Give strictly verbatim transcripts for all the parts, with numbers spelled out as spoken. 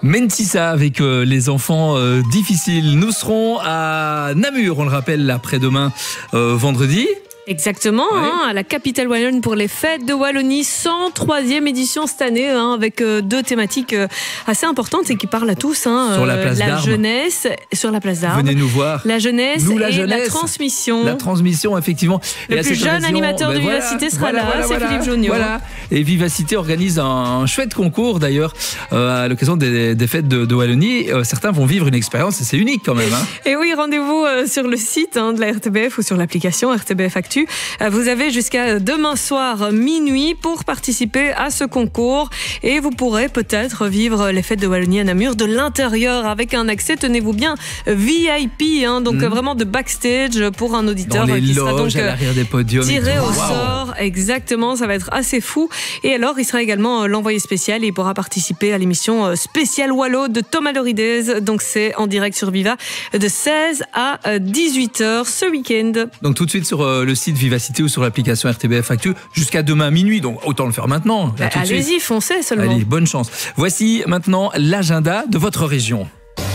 Mentissa avec euh, les enfants euh, difficiles. Nous serons à Namur, on le rappelle, après-demain, euh, vendredi. Exactement, ouais. hein, à la capitale wallonne pour les fêtes de Wallonie, cent troisième édition cette année, hein, avec euh, deux thématiques euh, assez importantes et qui parlent à tous. Hein, sur la place euh, la d'Armes. jeunesse, sur la place d'Armes. Venez nous voir. La jeunesse nous, la et jeunesse, la transmission. La transmission, effectivement. Le et plus jeune animateur ben de voilà, Vivacité sera voilà, là, voilà, c'est voilà, Philippe Joniaux. Voilà. Et Vivacité organise un chouette concours d'ailleurs euh, à l'occasion des, des fêtes de, de Wallonie. Euh, certains vont vivre une expérience, c'est unique quand même. Hein. Et oui, rendez-vous euh, sur le site hein, de la R T B F ou sur l'application R T B F Actu. Euh, vous avez jusqu'à demain soir minuit pour participer à ce concours et vous pourrez peut-être vivre les fêtes de Wallonie à Namur de l'intérieur avec un accès, tenez-vous bien, V I P, hein, donc mmh. vraiment de backstage pour un auditeur dans les qui loges, sera donc à l'arrière des podiums tiré au wow. sort. Exactement, ça va être assez fou. Et alors, il sera également l'envoyé spécial et il pourra participer à l'émission spéciale Wallo de Thomas Loridez. Donc c'est en direct sur Viva de seize à dix-huit heures ce week-end. Donc tout de suite sur le site Vivacité ou sur l'application R T B F Actu jusqu'à demain minuit, donc autant le faire maintenant. Bah, allez-y, foncez seulement. Allez, bonne chance. Voici maintenant l'agenda de votre région.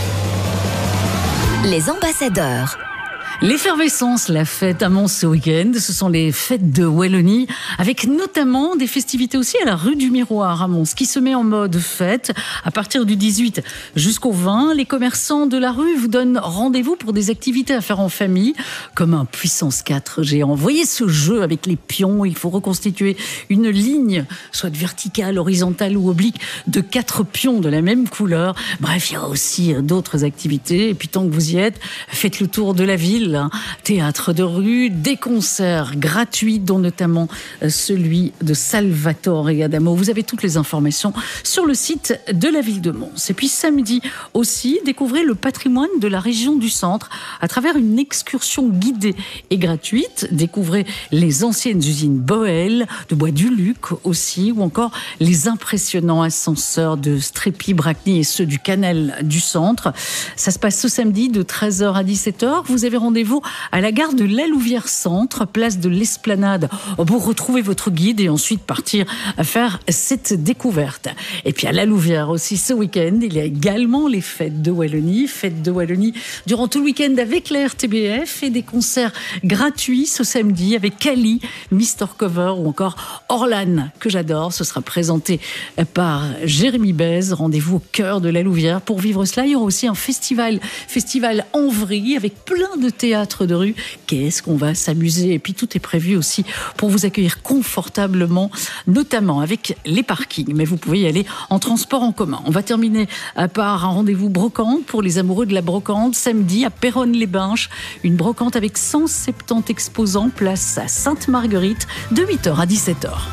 Les ambassadeurs. L'effervescence, la fête annonce ce week-end, ce sont les fêtes de Wallonie, avec notamment des festivités aussi à la rue du Miroir à Mons, qui se met en mode fête à partir du dix-huit jusqu'au vingt. Les commerçants de la rue vous donnent rendez-vous pour des activités à faire en famille, comme un puissance quatre géant. Voyez ce jeu avec les pions, il faut reconstituer une ligne, soit verticale, horizontale ou oblique, de quatre pions de la même couleur. Bref, il y a aussi d'autres activités. Et puis tant que vous y êtes, faites le tour de la ville. Théâtre de rue, des concerts gratuits, dont notamment celui de Salvatore Adamo. Vous avez toutes les informations sur le site de la ville de Mons. Et puis samedi aussi, découvrez le patrimoine de la région du centre à travers une excursion guidée et gratuite. Découvrez les anciennes usines Boel, de Bois du Luc aussi, ou encore les impressionnants ascenseurs de Strépy-Bracny et ceux du canal du centre. Ça se passe ce samedi de treize heures à dix-sept heures. Vous avez rendez-vous à la gare de La Louvière Centre, place de l'Esplanade, pour retrouver votre guide et ensuite partir à faire cette découverte. Et puis à La Louvière aussi, ce week-end, il y a également les fêtes de Wallonie. Fêtes de Wallonie durant tout le week-end avec la R T B F et des concerts gratuits ce samedi avec Kali, Mister Cover ou encore Orlan, que j'adore. Ce sera présenté par Jérémy Bez. Rendez-vous au cœur de La Louvière pour vivre cela. Il y aura aussi un festival, festival en vrille avec plein de théâtre de rue. Qu'est-ce qu'on va s'amuser? Et puis tout est prévu aussi pour vous accueillir confortablement, notamment avec les parkings. Mais vous pouvez y aller en transport en commun. On va terminer par un rendez-vous brocante pour les amoureux de la brocante. Samedi à Péronne-les-Binches, une brocante avec cent soixante-dix exposants, place à Sainte-Marguerite, de huit heures à dix-sept heures.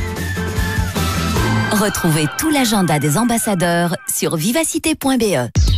Retrouvez tout l'agenda des ambassadeurs sur vivacité point b e.